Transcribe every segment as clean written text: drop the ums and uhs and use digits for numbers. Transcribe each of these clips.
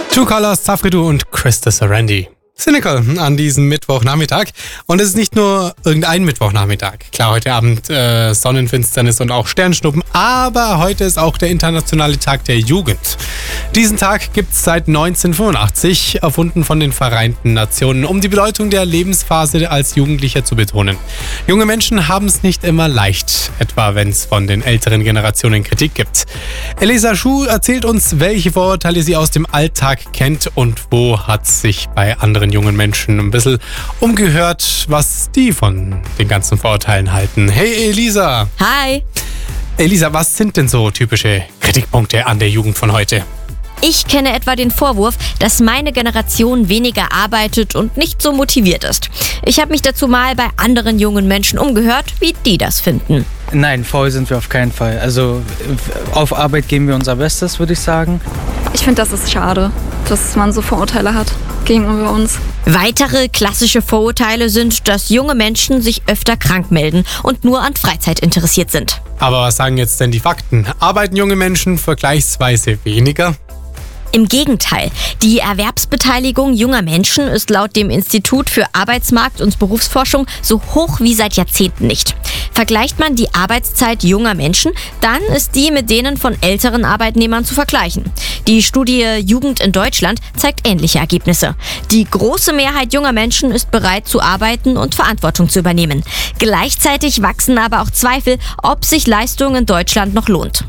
True Colors, Zafridu und Krista Sarandy. Cynical an diesem Mittwochnachmittag. Und es ist nicht nur irgendein Mittwochnachmittag. Klar, heute Abend Sonnenfinsternis und auch Sternschnuppen. Aber heute ist auch der internationale Tag der Jugend. Diesen Tag gibt es seit 1985, erfunden von den Vereinten Nationen, um die Bedeutung der Lebensphase als Jugendlicher zu betonen. Junge Menschen haben es nicht immer leicht, etwa wenn es von den älteren Generationen Kritik gibt. Elisa Schuh erzählt uns, welche Vorurteile sie aus dem Alltag kennt und wo hat sich bei anderen jungen Menschen ein bisschen umgehört, was die von den ganzen Vorurteilen halten. Hey Elisa! Hi! Elisa, was sind denn so typische Kritikpunkte an der Jugend von heute? Ich kenne etwa den Vorwurf, dass meine Generation weniger arbeitet und nicht so motiviert ist. Ich habe mich dazu mal bei anderen jungen Menschen umgehört, wie die das finden. Nein, faul sind wir auf keinen Fall. Also auf Arbeit geben wir unser Bestes, würde ich sagen. Ich finde, das ist schade, dass man so Vorurteile hat gegenüber uns. Weitere klassische Vorurteile sind, dass junge Menschen sich öfter krank melden und nur an Freizeit interessiert sind. Aber was sagen jetzt denn die Fakten? Arbeiten junge Menschen vergleichsweise weniger? Im Gegenteil, die Erwerbsbeteiligung junger Menschen ist laut dem Institut für Arbeitsmarkt- und Berufsforschung so hoch wie seit Jahrzehnten nicht. Vergleicht man die Arbeitszeit junger Menschen, dann ist die mit denen von älteren Arbeitnehmern zu vergleichen. Die Studie Jugend in Deutschland zeigt ähnliche Ergebnisse. Die große Mehrheit junger Menschen ist bereit zu arbeiten und Verantwortung zu übernehmen. Gleichzeitig wachsen aber auch Zweifel, ob sich Leistung in Deutschland noch lohnt.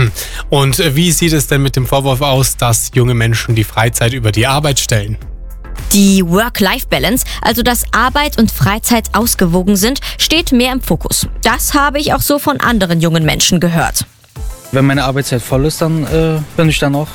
Und wie sieht es denn mit dem Vorwurf aus, dass junge Menschen die Freizeit über die Arbeit stellen? Die Work-Life-Balance, also dass Arbeit und Freizeit ausgewogen sind, steht mehr im Fokus. Das habe ich auch so von anderen jungen Menschen gehört. Wenn meine Arbeitszeit voll ist, dann bin ich dann auch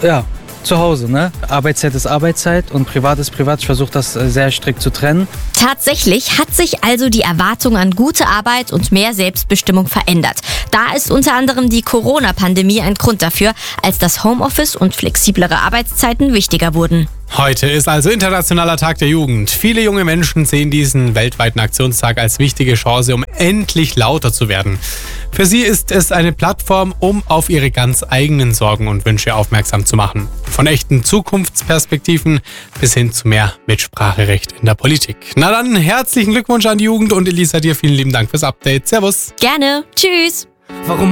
zu Hause. Ne? Arbeitszeit ist Arbeitszeit und Privat ist Privat. Ich versuche das sehr strikt zu trennen. Tatsächlich hat sich also die Erwartung an gute Arbeit und mehr Selbstbestimmung verändert. Da ist unter anderem die Corona-Pandemie ein Grund dafür, als das Homeoffice und flexiblere Arbeitszeiten wichtiger wurden. Heute ist also Internationaler Tag der Jugend. Viele junge Menschen sehen diesen weltweiten Aktionstag als wichtige Chance, um endlich lauter zu werden. Für sie ist es eine Plattform, um auf ihre ganz eigenen Sorgen und Wünsche aufmerksam zu machen. Von echten Zukunftsperspektiven bis hin zu mehr Mitspracherecht in der Politik. Na dann, herzlichen Glückwunsch an die Jugend und Elisa, dir vielen lieben Dank fürs Update. Servus. Gerne. Tschüss. Warum